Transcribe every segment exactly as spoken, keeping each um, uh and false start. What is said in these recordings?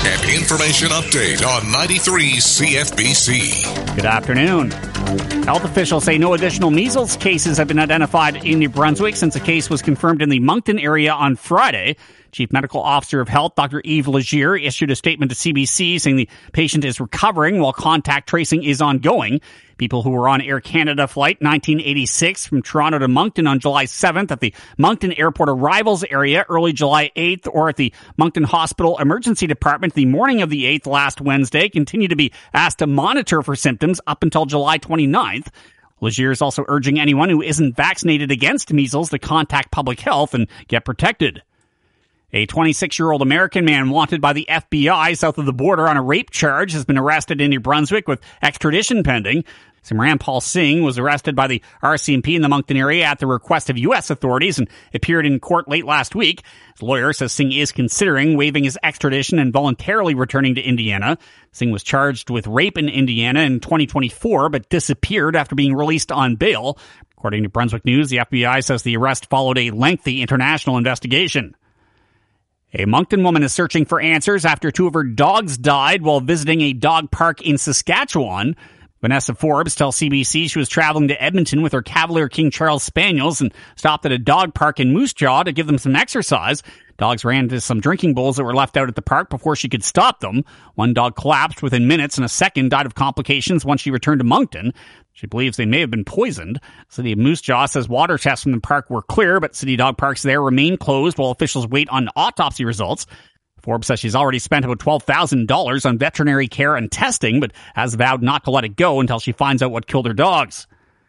An information update on ninety-three C F B C. Good afternoon. Health officials say no additional measles cases have been identified in New Brunswick since a case was confirmed in the Moncton area on Friday. Chief Medical Officer of Health, Doctor Yves Legier, issued a statement to C B C saying the patient is recovering while contact tracing is ongoing. People who were on Air Canada Flight nineteen eighty-six from Toronto to Moncton on July seventh at the Moncton Airport arrivals area early July eighth, or at the Moncton Hospital Emergency Department the morning of the eighth last Wednesday continue to be asked to monitor for symptoms up until July twenty-ninth. Legier is also urging anyone who isn't vaccinated against measles to contact public health and get protected. A twenty-six-year-old American man wanted by the F B I south of the border on a rape charge has been arrested in New Brunswick with extradition pending. Simranpal Singh was arrested by the R C M P in the Moncton area at the request of U S authorities and appeared in court late last week. His lawyer says Singh is considering waiving his extradition and voluntarily returning to Indiana. Singh was charged with rape in Indiana in twenty twenty-four but disappeared after being released on bail. According to Brunswick News, the F B I says the arrest followed a lengthy international investigation. A Moncton woman is searching for answers after two of her dogs died while visiting a dog park in Saskatchewan. Vanessa Forbes tells C B C she was traveling to Edmonton with her Cavalier King Charles Spaniels and stopped at a dog park in Moose Jaw to give them some exercise. Dogs ran into some drinking bowls that were left out at the park before she could stop them. One dog collapsed within minutes and a second died of complications once she returned to Moncton. She believes they may have been poisoned. City of Moose Jaw says water tests from the park were clear, but city dog parks there remain closed while officials wait on autopsy results. Forbes says she's already spent about twelve thousand dollars on veterinary care and testing, but has vowed not to let it go until she finds out what killed her dogs.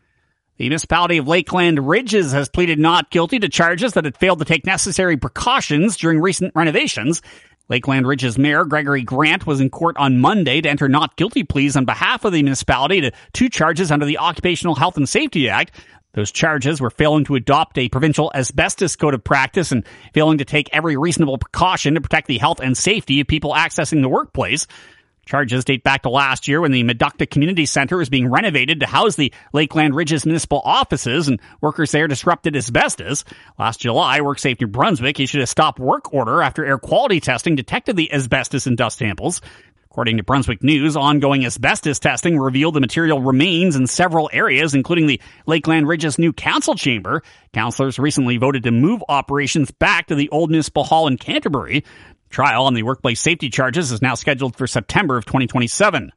The municipality of Lakeland Ridges has pleaded not guilty to charges that it failed to take necessary precautions during recent renovations. Lakeland Ridges Mayor Gregory Grant was in court on Monday to enter not guilty pleas on behalf of the municipality to two charges under the Occupational Health and Safety Act. Those charges were failing to adopt a provincial asbestos code of practice and failing to take every reasonable precaution to protect the health and safety of people accessing the workplace. Charges date back to last year when the Meducta Community Center was being renovated to house the Lakeland Ridges municipal offices, and workers there disrupted asbestos. Last July, WorkSafe New Brunswick issued a stop work order after air quality testing detected the asbestos in dust samples. According to Brunswick News, ongoing asbestos testing revealed the material remains in several areas, including the Lakeland Ridges new council chamber. Councillors recently voted to move operations back to the old municipal hall in Canterbury. Trial on the workplace safety charges is now scheduled for September of twenty twenty-seven.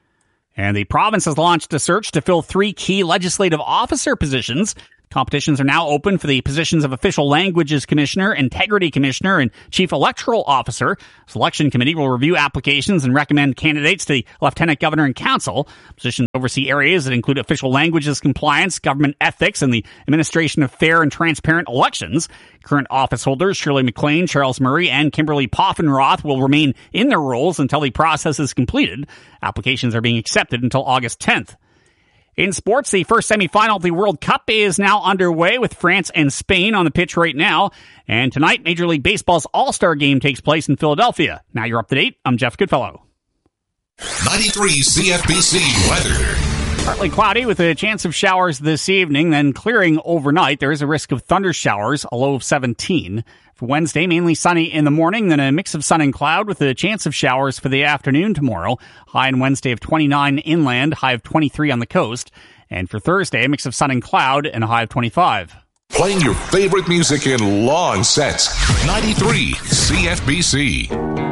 And the province has launched a search to fill three key legislative officer positions. Competitions are now open for the positions of Official Languages Commissioner, Integrity Commissioner, and Chief Electoral Officer. Selection Committee will review applications and recommend candidates to the Lieutenant Governor and Council. Positions oversee areas that include official languages compliance, government ethics, and the administration of fair and transparent elections. Current office holders Shirley McLean, Charles Murray, and Kimberly Poffenroth will remain in their roles until the process is completed. Applications are being accepted until August tenth. In sports, the first semifinal of the World Cup is now underway with France and Spain on the pitch right now. And tonight, Major League Baseball's All-Star Game takes place in Philadelphia. Now you're up to date. I'm Jeff Goodfellow. ninety-three C F B C weather. Partly cloudy with a chance of showers this evening, then clearing overnight. There is a risk of thunder showers, a low of seventeen. For Wednesday, mainly sunny in the morning, then a mix of sun and cloud with a chance of showers for the afternoon tomorrow. High on Wednesday of twenty-nine inland, high of twenty-three on the coast. And for Thursday, a mix of sun and cloud and a high of twenty-five. Playing your favorite music in long sets. ninety-three C F B C.